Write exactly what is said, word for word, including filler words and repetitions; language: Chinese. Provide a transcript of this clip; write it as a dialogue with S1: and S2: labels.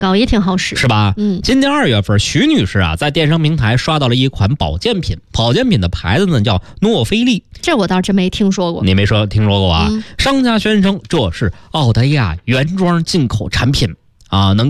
S1: 搞也挺好使，
S2: 是吧？
S1: 嗯，
S2: 今年二月份，徐女士啊，在电商平台刷到了一款保健品，保健品的牌子呢叫诺菲利，
S1: 这我倒真没听说过。
S2: 你没说听说过啊？
S1: 嗯、
S2: 商家宣称这是澳大利亚原装进口产品啊，能够